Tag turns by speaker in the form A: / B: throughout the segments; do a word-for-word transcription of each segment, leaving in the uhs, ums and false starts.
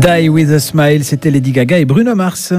A: Die with a Smile, c'était Lady Gaga et Bruno Mars.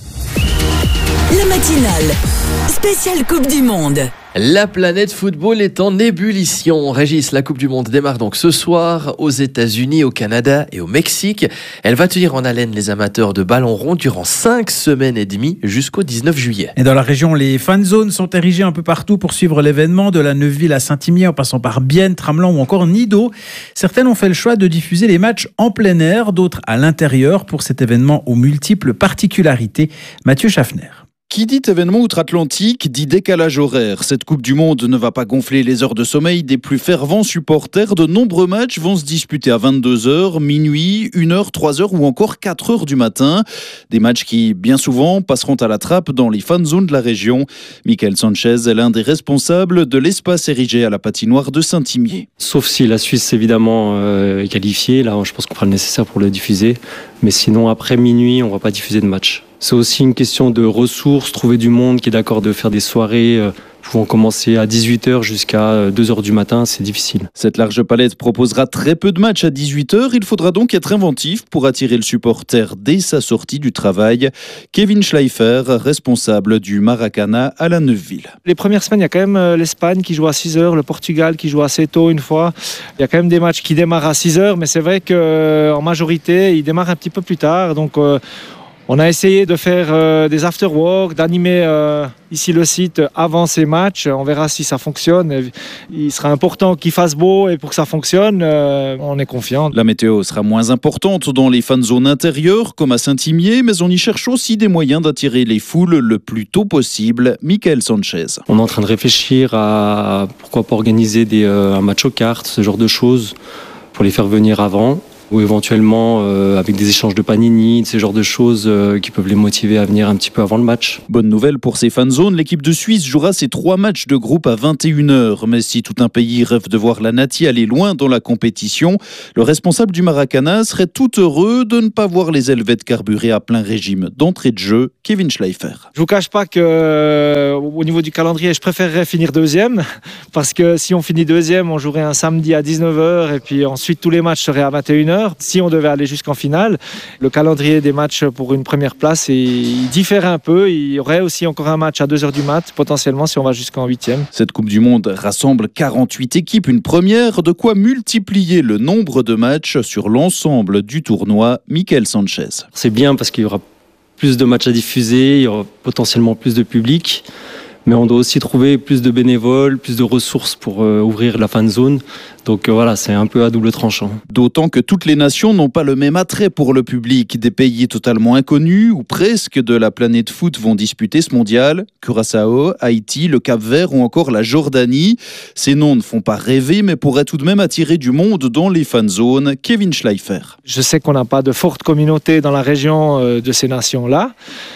B: La matinale, spéciale Coupe du Monde.
C: La planète football est en ébullition. Régis, la Coupe du Monde démarre donc ce soir aux États-Unis, au Canada et au Mexique. Elle va tenir en haleine les amateurs de ballon rond durant cinq semaines et demie jusqu'au dix-neuf juillet.
A: Et dans la région, les fan zones sont érigées un peu partout pour suivre l'événement, de la Neuville à Saint-Imier en passant par Bienne, Tramelan ou encore Nido. Certaines ont fait le choix de diffuser les matchs en plein air, d'autres à l'intérieur pour cet événement aux multiples particularités. Mathieu Schaffner.
D: Qui dit événement outre-Atlantique dit décalage horaire. Cette Coupe du Monde ne va pas gonfler les heures de sommeil des plus fervents supporters. De nombreux matchs vont se disputer à vingt-deux heures, minuit, une heure, trois heures ou encore quatre heures du matin. Des matchs qui, bien souvent, passeront à la trappe dans les fan zones de la région. Michael Sanchez est l'un des responsables de l'espace érigé à la patinoire de Saint-Imier.
E: Sauf si la Suisse, évidemment, euh, est qualifiée. Là, je pense qu'on fera le nécessaire pour le diffuser. Mais sinon, après minuit, on ne va pas diffuser de match. C'est aussi une question de ressources, trouver du monde qui est d'accord de faire des soirées euh, pouvant commencer à dix-huit heures jusqu'à deux heures du matin, c'est difficile.
D: Cette large palette proposera très peu de matchs à dix-huit heures. Il faudra donc être inventif pour attirer le supporter dès sa sortie du travail. Kevin Schleifer, responsable du Maracana à la Neuville.
F: Les premières semaines, il y a quand même l'Espagne qui joue à six heures, le Portugal qui joue assez tôt une fois. Il y a quand même des matchs qui démarrent à six heures, mais c'est vrai qu'en majorité, ils démarrent un petit peu plus tard. Donc, euh, on a essayé de faire euh, des after-work, d'animer euh, ici le site avant ces matchs. On verra si ça fonctionne. Il sera important qu'il fasse beau et pour que ça fonctionne, euh, on est confiant.
D: La météo sera moins importante dans les fan zones intérieures comme à Saint-Imier, mais on y cherche aussi des moyens d'attirer les foules le plus tôt possible. Michael Sanchez.
E: On est en train de réfléchir à pourquoi pas organiser des, euh, un match aux cartes, ce genre de choses, pour les faire venir avant. Ou éventuellement euh, avec des échanges de panini, ce genre de choses euh, qui peuvent les motiver à venir un petit peu avant le match.
D: Bonne nouvelle pour ces fan zones, l'équipe de Suisse jouera ses trois matchs de groupe à vingt et une heures. Mais si tout un pays rêve de voir la Nati aller loin dans la compétition, le responsable du Maracana serait tout heureux de ne pas voir les Helvètes carburer à plein régime. D'entrée de jeu, Kevin Schleifer.
F: Je vous cache pas que euh, au niveau du calendrier, je préférerais finir deuxième, parce que si on finit deuxième, on jouerait un samedi à dix-neuf heures et puis ensuite tous les matchs seraient à vingt et une heures. Si on devait aller jusqu'en finale, le calendrier des matchs pour une première place, il diffère un peu. Il y aurait aussi encore un match à deux heures du mat, potentiellement si on va jusqu'en huitième.
D: Cette Coupe du Monde rassemble quarante-huit équipes, une première, de quoi multiplier le nombre de matchs sur l'ensemble du tournoi. Michael Sanchez.
E: C'est bien parce qu'il y aura plus de matchs à diffuser, il y aura potentiellement plus de public. Mais on doit aussi trouver plus de bénévoles, plus de ressources pour euh, ouvrir la fan zone. Donc euh, voilà, c'est un peu à double tranchant.
D: D'autant que toutes les nations n'ont pas le même attrait pour le public. Des pays totalement inconnus ou presque de la planète foot vont disputer ce mondial. Curaçao, Haïti, le Cap-Vert ou encore la Jordanie. Ces noms ne font pas rêver, mais pourraient tout de même attirer du monde dans les fan zones. Kevin Schleifer.
F: Je sais qu'on n'a pas de forte communauté dans la région euh, de ces nations-là.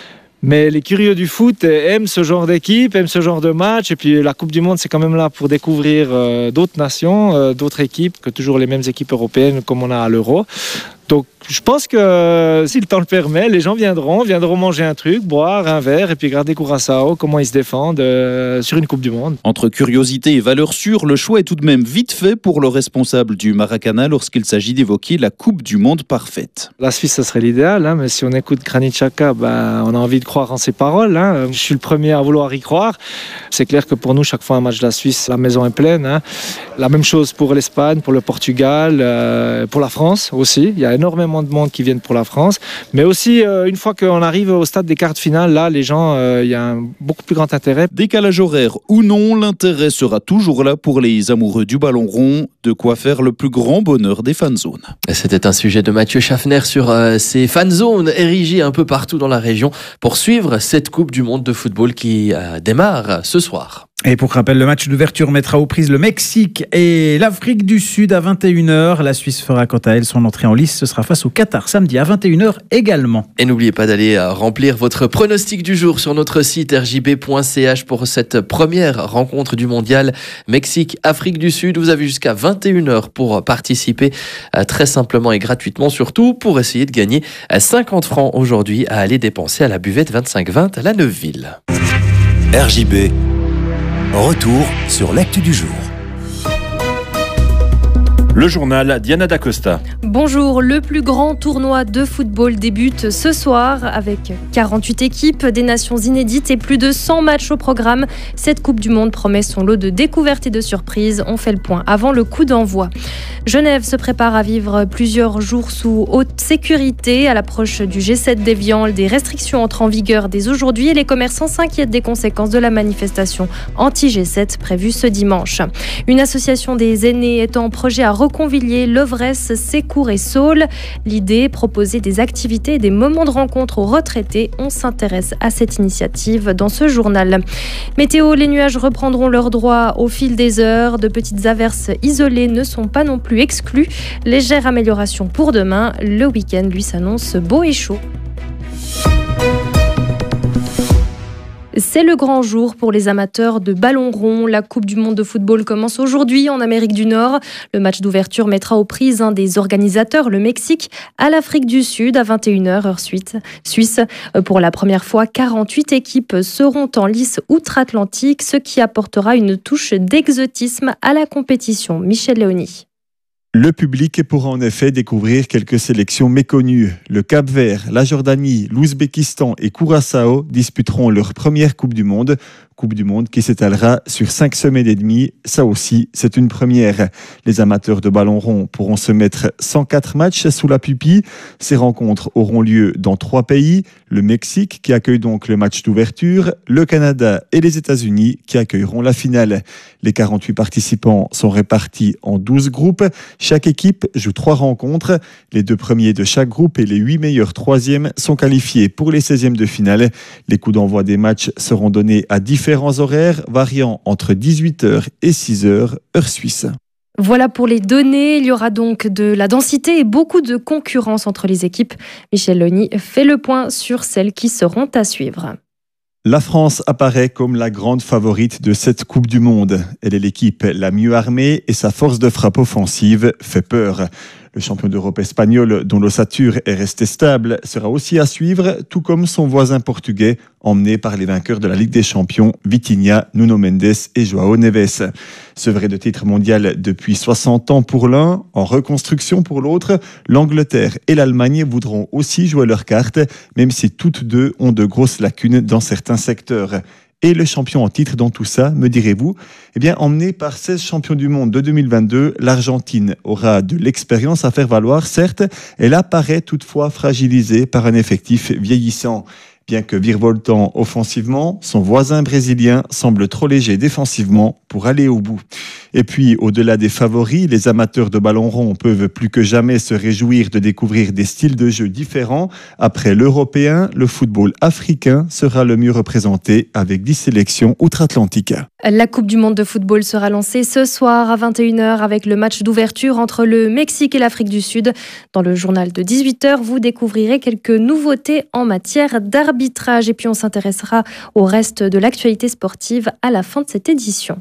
F: Mais les curieux du foot aiment ce genre d'équipe, aiment ce genre de match. Et puis la Coupe du Monde, c'est quand même là pour découvrir euh, d'autres nations, euh, d'autres équipes, que toujours les mêmes équipes européennes comme on a à l'Euro. Donc je pense que euh, si le temps le permet, les gens viendront, viendront manger un truc, boire un verre et puis regarder Curaçao, comment ils se défendent euh, sur une Coupe du Monde.
D: Entre curiosité et valeur sûre, le choix est tout de même vite fait pour le responsable du Maracana lorsqu'il s'agit d'évoquer la Coupe du Monde parfaite.
F: La Suisse, ça serait l'idéal, hein, mais si on écoute Granit Xhaka, ben, on a envie de croire en ses paroles. Hein. Je suis le premier à vouloir y croire. C'est clair que pour nous, chaque fois un match de la Suisse, la maison est pleine. Hein. La même chose pour l'Espagne, pour le Portugal, euh, pour la France aussi. Il y a énormément de monde qui viennent pour la France, mais aussi euh, une fois qu'on arrive au stade des quarts de finale, là les gens, euh, il y a un beaucoup plus grand intérêt.
D: Décalage horaire ou non, l'intérêt sera toujours là pour les amoureux du ballon rond, de quoi faire le plus grand bonheur des fan zones.
C: C'était un sujet de Mathieu Schaffner sur euh, ces fan zones érigées un peu partout dans la région pour suivre cette Coupe du Monde de football qui euh, démarre ce soir.
A: Et pour rappel, le match d'ouverture mettra aux prises le Mexique et l'Afrique du Sud à vingt et une heures. La Suisse fera quant à elle son entrée en lice. Ce sera face au Qatar samedi à vingt et une heures également.
C: Et n'oubliez pas d'aller remplir votre pronostic du jour sur notre site r j b point c h pour cette première rencontre du mondial Mexique-Afrique du Sud. Vous avez jusqu'à vingt et une heures pour participer très simplement et gratuitement, surtout pour essayer de gagner cinquante francs aujourd'hui à aller dépenser à la buvette vingt-cinq vingt à la Neuville.
G: R J B. Retour sur l'actu du jour.
H: Le journal, Diana Dacosta.
I: Bonjour, le plus grand tournoi de football débute ce soir avec quarante-huit équipes, des nations inédites et plus de cent matchs au programme. Cette Coupe du Monde promet son lot de découvertes et de surprises. On fait le point avant le coup d'envoi. Genève se prépare à vivre plusieurs jours sous haute sécurité. À l'approche du G sept d'Évian, des restrictions entrent en vigueur dès aujourd'hui et les commerçants s'inquiètent des conséquences de la manifestation anti-G sept prévue ce dimanche. Une association des aînés est en projet à Reconvilier, Lovresse, Sécourt et Saules. L'idée, proposer des activités et des moments de rencontre aux retraités. On s'intéresse à cette initiative dans ce journal. Météo, les nuages reprendront leur droit au fil des heures. De petites averses isolées ne sont pas non plus exclues. Légère amélioration pour demain. Le week-end, lui, s'annonce beau et chaud. C'est le grand jour pour les amateurs de ballon rond. La Coupe du Monde de football commence aujourd'hui en Amérique du Nord. Le match d'ouverture mettra aux prises un des organisateurs, le Mexique, à l'Afrique du Sud à vingt et une heures, heure suisse. Pour la première fois, quarante-huit équipes seront en lice outre-Atlantique, ce qui apportera une touche d'exotisme à la compétition. Michel Léoni.
J: Le public pourra en effet découvrir quelques sélections méconnues. Le Cap-Vert, la Jordanie, l'Ouzbékistan et Curaçao disputeront leur première Coupe du Monde. Coupe du Monde qui s'étalera sur cinq semaines et demie. Ça aussi, c'est une première. Les amateurs de ballon rond pourront se mettre cent quatre matchs sous la pupille. Ces rencontres auront lieu dans trois pays. Le Mexique qui accueille donc le match d'ouverture, le Canada et les États-Unis qui accueilleront la finale. Les quarante-huit participants sont répartis en douze groupes. Chaque équipe joue trois rencontres. Les deux premiers de chaque groupe et les huit meilleurs troisièmes sont qualifiés pour les seizièmes de finale. Les coups d'envoi des matchs seront donnés à différents horaires variant entre dix-huit heures et six heures, heure suisse.
I: Voilà pour les données. Il y aura donc de la densité et beaucoup de concurrence entre les équipes. Michel Léoni fait le point sur celles qui seront à suivre.
J: La France apparaît comme la grande favorite de cette Coupe du Monde. Elle est l'équipe la mieux armée et sa force de frappe offensive fait peur. Le champion d'Europe espagnol, dont l'ossature est restée stable, sera aussi à suivre, tout comme son voisin portugais, emmené par les vainqueurs de la Ligue des Champions, Vitinha, Nuno Mendes et João Neves. Sevré de titre mondial depuis soixante ans pour l'un, en reconstruction pour l'autre, l'Angleterre et l'Allemagne voudront aussi jouer leurs cartes, même si toutes deux ont de grosses lacunes dans certains secteurs. Et le champion en titre dans tout ça, me direz-vous ? Eh bien, emmené par seize champions du monde de deux mille vingt-deux, l'Argentine aura de l'expérience à faire valoir, certes. Elle apparaît toutefois fragilisée par un effectif vieillissant. Bien que virevoltant offensivement, son voisin brésilien semble trop léger défensivement pour aller au bout. Et puis, au-delà des favoris, les amateurs de ballon rond peuvent plus que jamais se réjouir de découvrir des styles de jeu différents. Après l'européen, le football africain sera le mieux représenté avec dix sélections outre-Atlantique.
I: La Coupe du Monde de football sera lancée ce soir à vingt et une heures avec le match d'ouverture entre le Mexique et l'Afrique du Sud. Dans le journal de dix-huit heures, vous découvrirez quelques nouveautés en matière d'arbitrage. Et puis on s'intéressera au reste de l'actualité sportive à la fin de cette édition.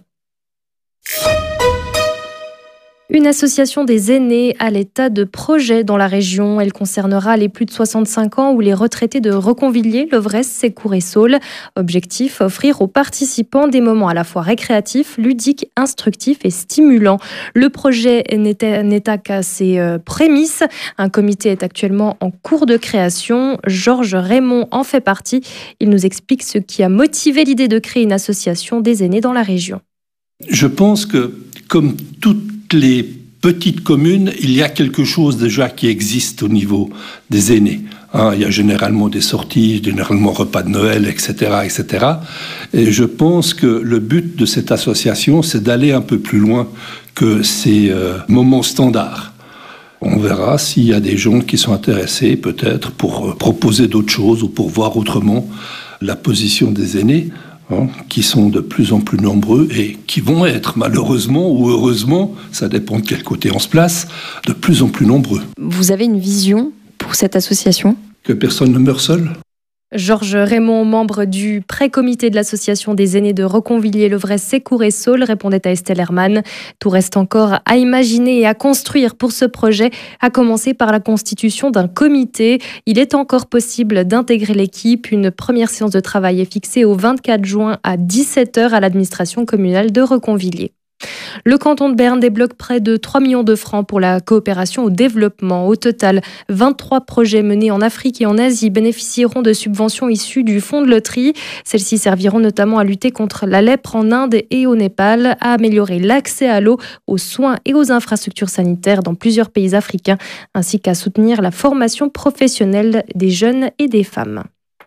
I: Une association des aînés à l'état de projet dans la région. Elle concernera les plus de soixante-cinq ans ou les retraités de Reconvilier, Lovresse, Sécourt et Saules. Objectif, offrir aux participants des moments à la fois récréatifs, ludiques, instructifs et stimulants. Le projet n'est qu'à ses prémices. Un comité est actuellement en cours de création. Georges Raymond en fait partie. Il nous explique ce qui a motivé l'idée de créer une association des aînés dans la région.
K: Je pense que, comme toutes les petites communes, il y a quelque chose déjà qui existe au niveau des aînés. Hein, il y a généralement des sorties, généralement repas de Noël, et cetera, et cetera. Et je pense que le but de cette association, c'est d'aller un peu plus loin que ces euh, moments standards. On verra s'il y a des gens qui sont intéressés, peut-être, pour euh, proposer d'autres choses ou pour voir autrement la position des aînés. Hein, qui sont de plus en plus nombreux et qui vont être malheureusement ou heureusement, ça dépend de quel côté on se place, de plus en plus nombreux.
I: Vous avez une vision pour cette association ?
K: Que personne ne meure seul ?
I: Georges Raymond, membre du pré-comité de l'association des aînés de Reconvilier, Lovresse, Sécourt et Saules, répondait à Estelle Hermann. Tout reste encore à imaginer et à construire pour ce projet, à commencer par la constitution d'un comité. Il est encore possible d'intégrer l'équipe. Une première séance de travail est fixée au vingt-quatre juin à dix-sept heures à l'administration communale de Reconvilier. Le canton de Berne débloque près de trois millions de francs pour la coopération au développement. Au total, vingt-trois projets menés en Afrique et en Asie bénéficieront de subventions issues du fonds de loterie. Celles-ci serviront notamment à lutter contre la lèpre en Inde et au Népal, à améliorer l'accès à l'eau, aux soins et aux infrastructures sanitaires dans plusieurs pays africains, ainsi qu'à soutenir la formation professionnelle des jeunes et des femmes.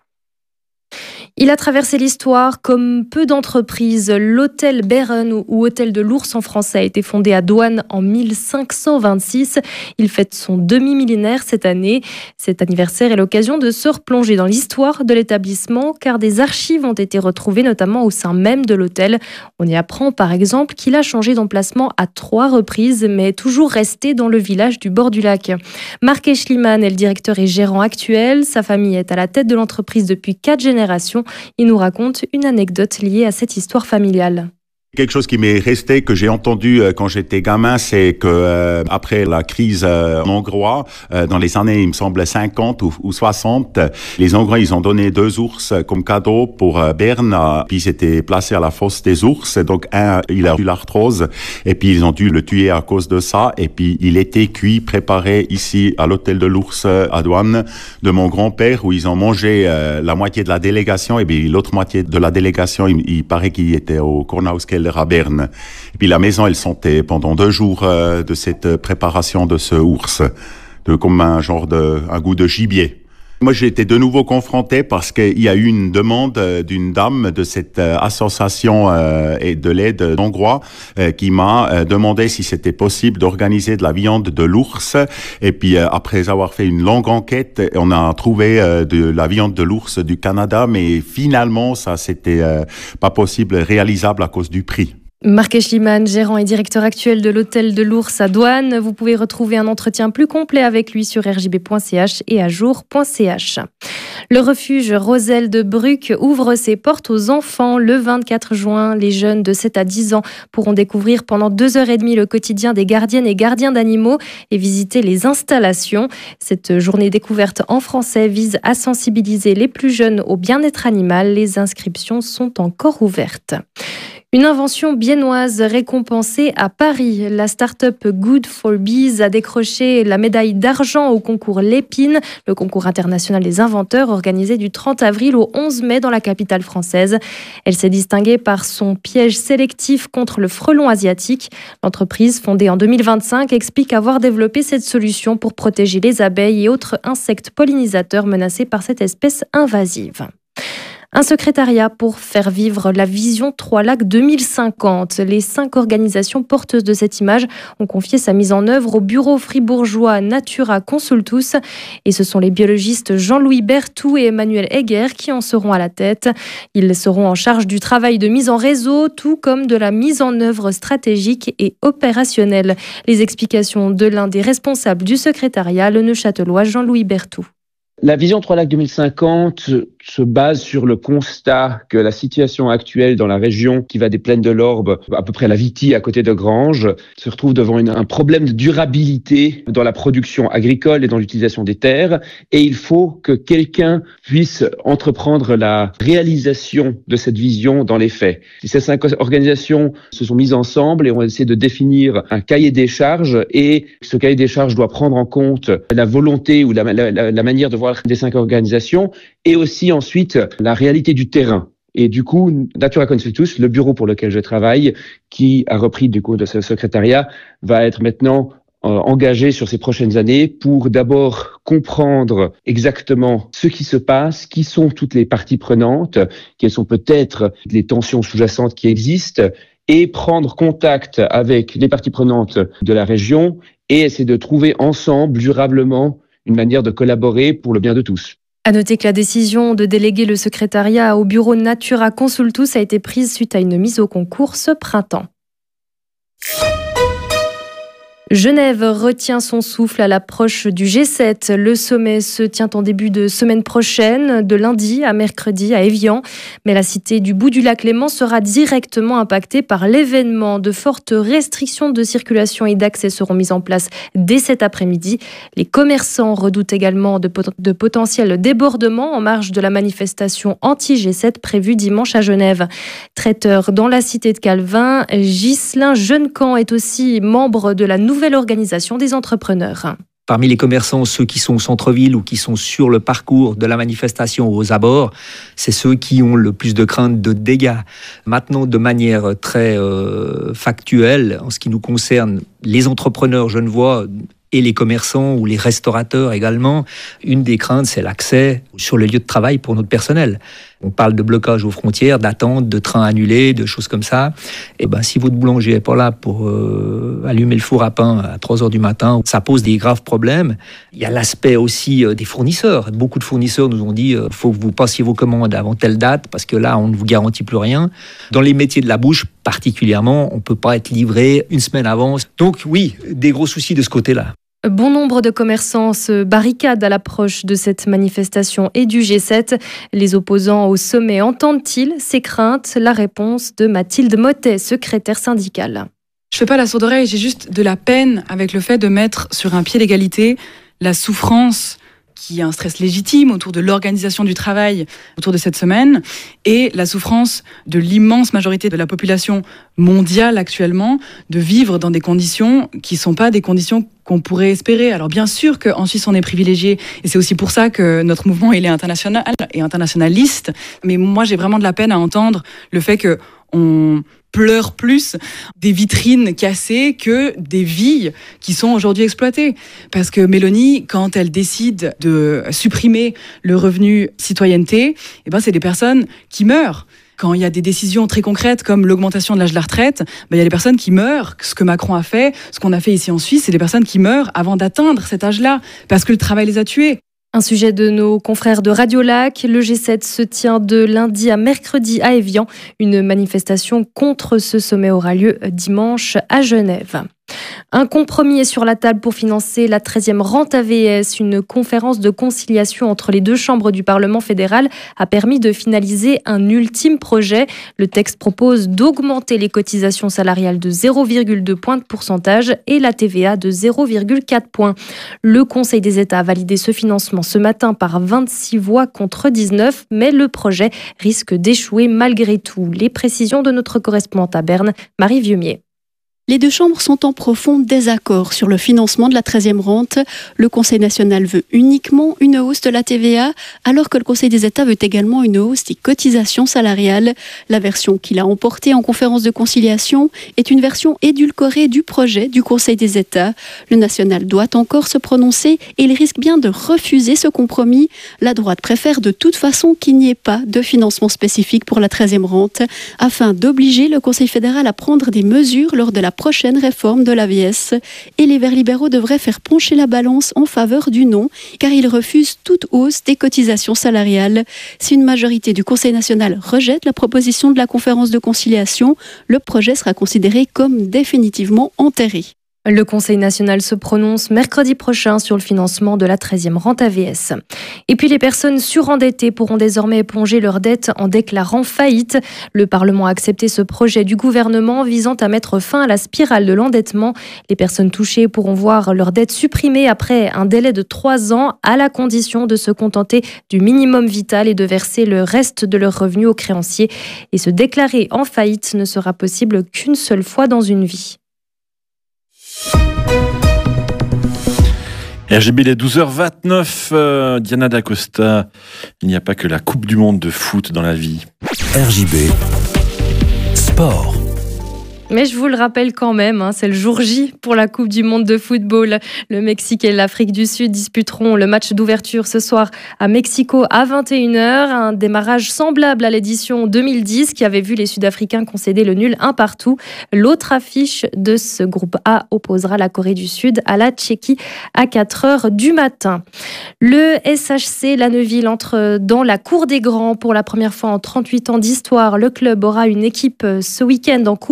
I: Il a traversé l'histoire comme peu d'entreprises. L'hôtel Beren ou hôtel de l'Ours en français a été fondé à Douane en mille cinq cent vingt-six. Il fête son demi-millénaire cette année. Cet anniversaire est l'occasion de se replonger dans l'histoire de l'établissement car des archives ont été retrouvées notamment au sein même de l'hôtel. On y apprend par exemple qu'il a changé d'emplacement à trois reprises mais est toujours resté dans le village du bord du lac. Marc Eschliman est le directeur et gérant actuel. Sa famille est à la tête de l'entreprise depuis quatre générations. Il nous raconte une anecdote liée à cette histoire familiale.
L: Quelque chose qui m'est resté, que j'ai entendu quand j'étais gamin, c'est que euh, après la crise euh, hongroise, euh, dans les années, il me semble, cinquante ou, ou soixante, les Hongrois, ils ont donné deux ours comme cadeau pour euh, Berne, euh, puis ils étaient placés à la fosse des ours, donc un, il a eu l'arthrose, et puis ils ont dû le tuer à cause de ça, et puis il était cuit, préparé ici à l'hôtel de l'Ours à Douane, de mon grand-père, où ils ont mangé euh, la moitié de la délégation, et puis l'autre moitié de la délégation, il, il paraît qu'il était au Kornhauskeller à Berne. Et puis la maison, elle sentait pendant deux jours euh, de cette préparation de ce ours, de, comme un genre de, un goût de gibier. Moi, j'ai été de nouveau confronté parce qu'il y a eu une demande d'une dame de cette euh, association euh, et de l'aide hongroise euh, qui m'a euh, demandé si c'était possible d'organiser de la viande de l'ours. Et puis, euh, après avoir fait une longue enquête, on a trouvé euh, de la viande de l'ours du Canada, mais finalement, ça, c'était euh, pas possible, réalisable à cause du prix.
I: Marc Eschliman, gérant et directeur actuel de l'hôtel de l'Ours à Douane. Vous pouvez retrouver un entretien plus complet avec lui sur r j b point c h et ajour point c h. Le refuge Roselle de Bruck ouvre ses portes aux enfants le vingt-quatre juin. Les jeunes de sept à dix ans pourront découvrir pendant deux heures et demie le quotidien des gardiennes et gardiens d'animaux et visiter les installations. Cette journée découverte en français vise à sensibiliser les plus jeunes au bien-être animal. Les inscriptions sont encore ouvertes. Une invention biennoise récompensée à Paris. La start-up Good for Bees a décroché la médaille d'argent au concours Lépine, le concours international des inventeurs organisé du trente avril au onze mai dans la capitale française. Elle s'est distinguée par son piège sélectif contre le frelon asiatique. L'entreprise, fondée en deux mille vingt-cinq, explique avoir développé cette solution pour protéger les abeilles et autres insectes pollinisateurs menacés par cette espèce invasive. Un secrétariat pour faire vivre la vision Trois Lacs deux mille cinquante. Les cinq organisations porteuses de cette image ont confié sa mise en œuvre au bureau fribourgeois Natura Consultus. Et ce sont les biologistes Jean-Louis Berthou et Emmanuel Egger qui en seront à la tête. Ils seront en charge du travail de mise en réseau, tout comme de la mise en œuvre stratégique et opérationnelle. Les explications de l'un des responsables du secrétariat, le Neuchâtelois Jean-Louis Berthou.
M: La vision Trois Lacs deux mille cinquante se base sur le constat que la situation actuelle dans la région qui va des plaines de l'Orbe, à peu près à la Viti, à côté de Granges, se retrouve devant une, un problème de durabilité dans la production agricole et dans l'utilisation des terres. Et il faut que quelqu'un puisse entreprendre la réalisation de cette vision dans les faits. Ces cinq organisations se sont mises ensemble et ont essayé de définir un cahier des charges. Et ce cahier des charges doit prendre en compte la volonté ou la, la, la, la manière de voir des cinq organisations et aussi ensuite la réalité du terrain. Et du coup, Natura Consultus, le bureau pour lequel je travaille, qui a repris du coup de ce secrétariat, va être maintenant euh, engagé sur ces prochaines années pour d'abord comprendre exactement ce qui se passe, qui sont toutes les parties prenantes, quelles sont peut-être les tensions sous-jacentes qui existent, et prendre contact avec les parties prenantes de la région et essayer de trouver ensemble durablement une manière de collaborer pour le bien de tous.
I: À noter que la décision de déléguer le secrétariat au bureau Natura Consultus a été prise suite à une mise au concours ce printemps. Genève retient son souffle à l'approche du G sept. Le sommet se tient en début de semaine prochaine, de lundi à mercredi à Évian. Mais la cité du bout du lac Léman sera directement impactée par l'événement. De fortes restrictions de circulation et d'accès seront mises en place dès cet après-midi. Les commerçants redoutent également de, pot- de potentiels débordements en marge de la manifestation anti-G sept prévue dimanche à Genève. Traiteur dans la cité de Calvin, Ghislain Jeunecamp est aussi membre de la nouvelle organisation des entrepreneurs.
N: Parmi les commerçants, ceux qui sont au centre-ville ou qui sont sur le parcours de la manifestation ou aux abords, c'est ceux qui ont le plus de crainte de dégâts. Maintenant, de manière très euh, factuelle, en ce qui nous concerne, les entrepreneurs genevois et les commerçants ou les restaurateurs également, une des craintes, c'est l'accès sur le lieu de travail pour notre personnel. On parle de blocage aux frontières, d'attente, de trains annulés, de choses comme ça. Et ben, si votre boulanger n'est pas là pour euh, allumer le four à pain à trois heures du matin, ça pose des graves problèmes. Il y a l'aspect aussi euh, des fournisseurs. Beaucoup de fournisseurs nous ont dit il euh, faut que vous passiez vos commandes avant telle date parce que là, on ne vous garantit plus rien. Dans les métiers de la bouche, particulièrement, on ne peut pas être livré une semaine avant. Donc oui, des gros soucis de ce côté-là.
I: Bon nombre de commerçants se barricadent à l'approche de cette manifestation et du G sept. Les opposants au sommet entendent-ils ces craintes ? La réponse de Mathilde Mottet, secrétaire syndicale.
O: Je fais pas la sourde oreille, j'ai juste de la peine avec le fait de mettre sur un pied d'égalité la souffrance qui est un stress légitime autour de l'organisation du travail autour de cette semaine et la souffrance de l'immense majorité de la population mondiale actuellement de vivre dans des conditions qui ne sont pas des conditions qu'on pourrait espérer. Alors bien sûr qu'en Suisse on est privilégié et c'est aussi pour ça que notre mouvement il est international et internationaliste, mais moi j'ai vraiment de la peine à entendre le fait que on pleure plus des vitrines cassées que des vies qui sont aujourd'hui exploitées. Parce que Mélanie, quand elle décide de supprimer le revenu citoyenneté, eh ben c'est des personnes qui meurent. Quand il y a des décisions très concrètes comme l'augmentation de l'âge de la retraite, ben il y a des personnes qui meurent. Ce que Macron a fait, ce qu'on a fait ici en Suisse, c'est des personnes qui meurent avant d'atteindre cet âge-là, parce que le travail les a tués.
I: Un sujet de nos confrères de Radio Lac. Le G sept se tient de lundi à mercredi à Évian. Une manifestation contre ce sommet aura lieu dimanche à Genève. Un compromis est sur la table pour financer la treizième rente A V S. Une conférence de conciliation entre les deux chambres du Parlement fédéral a permis de finaliser un ultime projet. Le texte propose d'augmenter les cotisations salariales de zéro virgule deux points de pourcentage et la T V A de zéro virgule quatre points. Le Conseil des États a validé ce financement ce matin par vingt-six voix contre dix-neuf, mais le projet risque d'échouer malgré tout. Les précisions de notre correspondante à Berne, Marie Vieumier.
P: Les deux chambres sont en profond désaccord sur le financement de la treizième rente. Le Conseil national veut uniquement une hausse de la T V A, alors que le Conseil des États veut également une hausse des cotisations salariales. La version qu'il a emportée en conférence de conciliation est une version édulcorée du projet du Conseil des États. Le national doit encore se prononcer et il risque bien de refuser ce compromis. La droite préfère de toute façon qu'il n'y ait pas de financement spécifique pour la treizième rente, afin d'obliger le Conseil fédéral à prendre des mesures lors de la prochaine réforme de l'A V S. Et les Verts libéraux devraient faire pencher la balance en faveur du non, car ils refusent toute hausse des cotisations salariales. Si une majorité du Conseil national rejette la proposition de la conférence de conciliation, le projet sera considéré comme définitivement enterré.
I: Le Conseil national se prononce mercredi prochain sur le financement de la treizième rente A V S. Et puis les personnes surendettées pourront désormais éponger leurs dettes en déclarant faillite. Le Parlement a accepté ce projet du gouvernement visant à mettre fin à la spirale de l'endettement. Les personnes touchées pourront voir leurs dettes supprimées après un délai de trois ans à la condition de se contenter du minimum vital et de verser le reste de leurs revenus aux créanciers. Et se déclarer en faillite ne sera possible qu'une seule fois dans une vie.
H: R G B, les douze heures vingt-neuf, euh, Diana D'Acosta, il n'y a pas que la Coupe du Monde de foot dans la vie.
G: R J B, sport.
I: Mais je vous le rappelle quand même, hein, c'est le jour J pour la Coupe du Monde de football. Le Mexique et l'Afrique du Sud disputeront le match d'ouverture ce soir à Mexico à vingt et une heures. Un démarrage semblable à l'édition deux mille dix qui avait vu les Sud-Africains concéder le nul un partout. L'autre affiche de ce groupe A opposera la Corée du Sud à la Tchéquie à quatre heures du matin. Le S H C La Neuville entre dans la cour des grands pour la première fois en trente-huit ans d'histoire. Le club aura une équipe ce week-end en Coupe d'Europe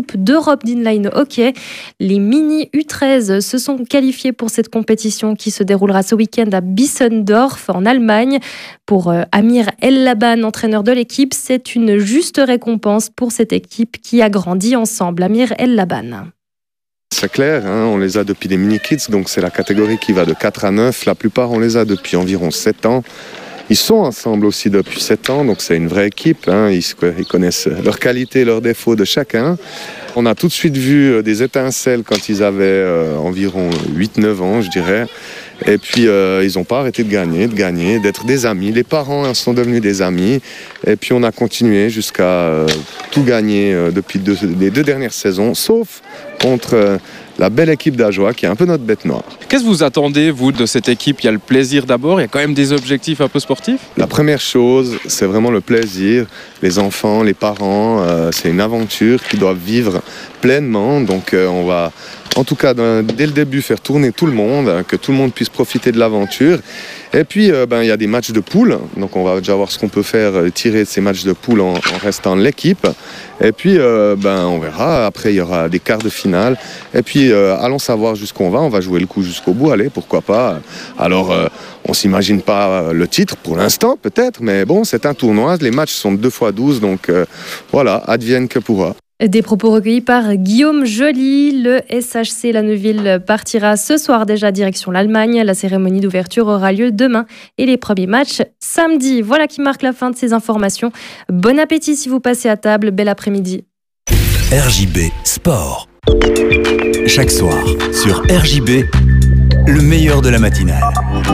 I: Europe d'Inline Hockey. Les Mini U treize se sont qualifiés pour cette compétition qui se déroulera ce week-end à Bissendorf en Allemagne. Pour Amir El-Laban, entraîneur de l'équipe, c'est une juste récompense pour cette équipe qui a grandi ensemble. Amir El-Laban.
Q: C'est clair, hein, on les a depuis des mini-kids, donc c'est la catégorie qui va de quatre à neuf. La plupart, on les a depuis environ sept ans. Ils sont ensemble aussi depuis sept ans, donc c'est une vraie équipe. Hein, ils, ils connaissent leurs qualités, leurs défauts de chacun. On a tout de suite vu des étincelles quand ils avaient euh, environ huit neuf ans, je dirais. Et puis, euh, ils n'ont pas arrêté de gagner, de gagner, d'être des amis. Les parents hein, sont devenus des amis. Et puis, on a continué jusqu'à euh, tout gagner euh, depuis deux, les deux dernières saisons, sauf contre euh, la belle équipe d'Ajoie, qui est un peu notre bête noire.
R: Qu'est-ce que vous attendez, vous, de cette équipe ? Il y a le plaisir d'abord, il y a quand même des objectifs un peu sportifs ?
Q: La première chose, c'est vraiment le plaisir. Les enfants, les parents, euh, c'est une aventure qu'ils doivent vivre pleinement. Donc, euh, on va... En tout cas, dès le début, faire tourner tout le monde, que tout le monde puisse profiter de l'aventure. Et puis, euh, ben, il y a des matchs de poule. Donc, on va déjà voir ce qu'on peut faire, tirer de ces matchs de poule en, en restant l'équipe. Et puis, euh, ben, on verra. Après, il y aura des quarts de finale. Et puis, euh, allons savoir jusqu'où on va. On va jouer le coup jusqu'au bout. Allez, pourquoi pas. Alors, euh, on ne s'imagine pas le titre pour l'instant, peut-être. Mais bon, c'est un tournoi. Les matchs sont deux fois douze. Donc, euh, voilà, advienne que pourra.
I: Des propos recueillis par Guillaume Joly. Le S H C Lanneville partira ce soir déjà direction l'Allemagne. La cérémonie d'ouverture aura lieu demain et les premiers matchs samedi. Voilà qui marque la fin de ces informations. Bon appétit si vous passez à table. Bel après-midi.
G: R J B Sport. Chaque soir sur R J B, le meilleur de la matinale.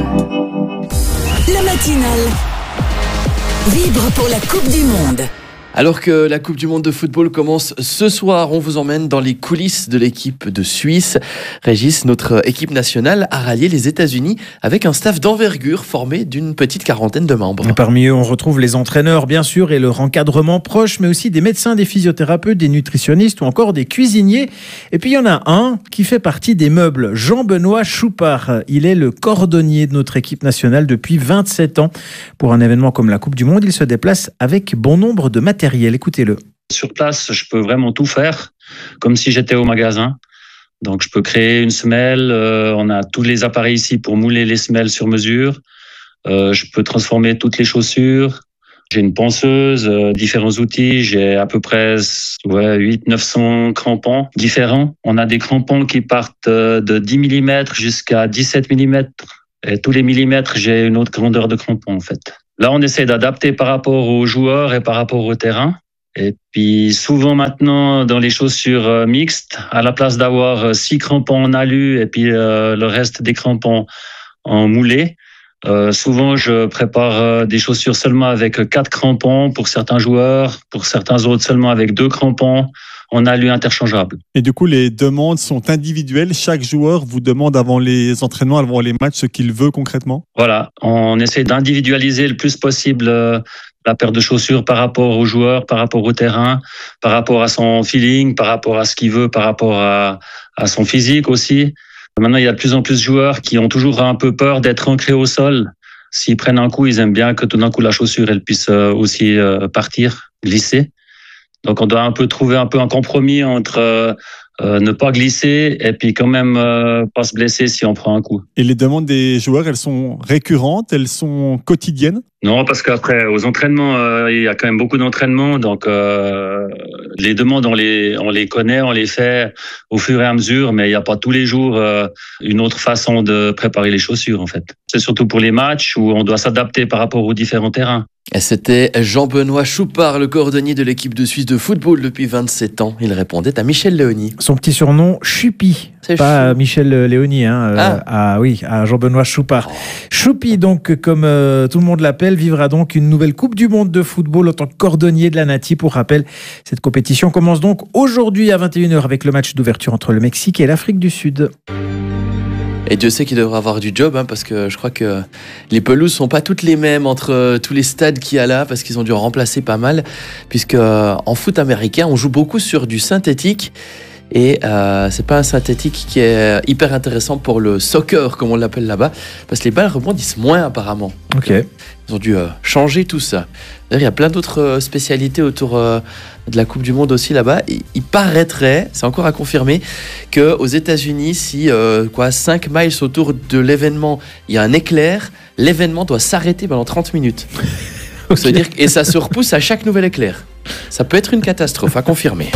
B: La matinale vibre pour la Coupe du Monde.
C: Alors que la Coupe du Monde de football commence ce soir, on vous emmène dans les coulisses de l'équipe de Suisse. Régis, notre équipe nationale a rallié les États-Unis avec un staff d'envergure formé d'une petite quarantaine de membres.
A: Et parmi eux, on retrouve les entraîneurs, bien sûr, et leur encadrement proche, mais aussi des médecins, des physiothérapeutes, des nutritionnistes ou encore des cuisiniers. Et puis, il y en a un qui fait partie des meubles, Jean-Benoît Choupard. Il est le cordonnier de notre équipe nationale depuis vingt-sept ans. Pour un événement comme la Coupe du Monde, il se déplace avec bon nombre de matériel. Écoutez-le.
S: Sur place, je peux vraiment tout faire, comme si j'étais au magasin. Donc, je peux créer une semelle. Euh, on a tous les appareils ici pour mouler les semelles sur mesure. Euh, je peux transformer toutes les chaussures. J'ai une ponceuse, euh, différents outils. J'ai à peu près ouais, huit neuf cents crampons différents. On a des crampons qui partent de dix millimètres jusqu'à dix-sept millimètres. Et tous les millimètres, j'ai une autre grandeur de crampon, en fait. Là, on essaie d'adapter par rapport aux joueurs et par rapport au terrain. Et puis, souvent maintenant, dans les chaussures mixtes, à la place d'avoir six crampons en alu et puis euh, le reste des crampons en moulé, euh, souvent, je prépare des chaussures seulement avec quatre crampons pour certains joueurs, pour certains autres seulement avec deux crampons en alu interchangeable.
T: Et du coup, les demandes sont individuelles. Chaque joueur vous demande avant les entraînements, avant les matchs, ce qu'il veut concrètement ?
S: Voilà, on essaie d'individualiser le plus possible la paire de chaussures par rapport aux joueurs, par rapport au terrain, par rapport à son feeling, par rapport à ce qu'il veut, par rapport à, à son physique aussi. Maintenant, il y a de plus en plus de joueurs qui ont toujours un peu peur d'être ancrés au sol. S'ils prennent un coup, ils aiment bien que tout d'un coup la chaussure elle puisse aussi partir, glisser. Donc, on doit un peu trouver un peu un compromis entre euh, euh, ne pas glisser et puis quand même euh, pas se blesser si on prend un coup.
T: Et les demandes des joueurs, elles sont récurrentes, elles sont quotidiennes ?
S: Non, parce qu'après, aux entraînements, euh, il y a quand même beaucoup d'entraînements. Donc, euh, les demandes, on les, on les connaît, on les fait au fur et à mesure, mais il n'y a pas tous les jours euh, une autre façon de préparer les chaussures, en fait. C'est surtout pour les matchs où on doit s'adapter par rapport aux différents terrains.
C: Et c'était Jean-Benoît Choupard, le cordonnier de l'équipe de Suisse de football depuis vingt-sept ans. Il répondait à Michel Léoni.
A: Son petit surnom, Choupi.
C: C'est
A: pas
C: chou.
A: Michel Léoni, hein, euh,
C: ah.
A: à, oui, à Jean-Benoît Choupard.
C: Oh.
A: Choupi, donc, comme euh, tout le monde l'appelle, vivra donc une nouvelle Coupe du Monde de football en tant que cordonnier de la Nati. Pour rappel, cette compétition commence donc aujourd'hui à vingt et une heures avec le match d'ouverture entre le Mexique et l'Afrique du Sud.
C: Et Dieu sait qu'il devrait avoir du job, hein, parce que je crois que les pelouses sont pas toutes les mêmes entre euh, tous les stades qu'il y a là, parce qu'ils ont dû en remplacer pas mal, puisque euh, en foot américain, on joue beaucoup sur du synthétique. Et euh, c'est pas un synthétique qui est hyper intéressant pour le soccer, comme on l'appelle là-bas, parce que les balles rebondissent moins apparemment.
A: Ok.
C: Ils ont dû euh, changer tout ça. D'ailleurs, il y a plein d'autres euh, spécialités autour euh, de la Coupe du Monde aussi là-bas. Il, il paraîtrait, c'est encore à confirmer, qu'aux États-Unis, si euh, quoi, cinq miles autour de l'événement, il y a un éclair, l'événement doit s'arrêter pendant trente minutes. Okay. Ça veut dire, et ça se repousse à chaque nouvel éclair. Ça peut être une catastrophe, à confirmer.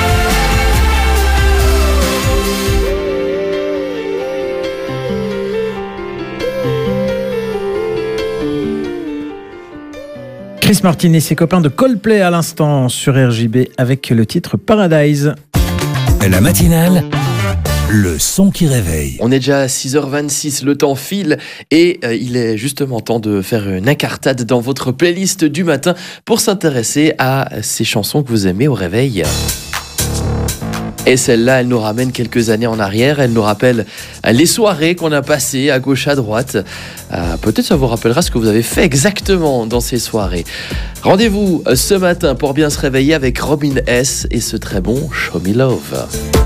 A: Chris Martin et ses copains de Coldplay à l'instant sur R J B avec le titre Paradise.
G: La matinale, le son qui réveille.
C: On est déjà à six heures vingt-six, le temps file et euh, il est justement temps de faire une incartade dans votre playlist du matin pour s'intéresser à ces chansons que vous aimez au réveil. Et celle-là, elle nous ramène quelques années en arrière. Elle nous rappelle les soirées qu'on a passées à gauche, à droite. Euh, peut-être ça vous rappellera ce que vous avez fait exactement dans ces soirées. Rendez-vous ce matin pour bien se réveiller avec Robin S. et ce très bon Show Me Love.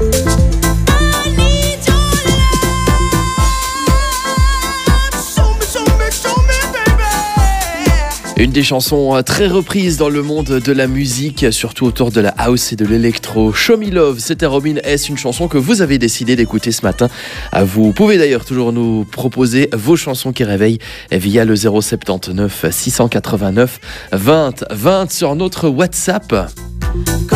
C: Une des chansons très reprises dans le monde de la musique, surtout autour de la house et de l'électro. Show Me Love, c'était Robin S, une chanson que vous avez décidé d'écouter ce matin. Vous pouvez d'ailleurs toujours nous proposer vos chansons qui réveillent via le zéro sept neuf six cent quatre-vingt-neuf vingt vingt sur notre WhatsApp.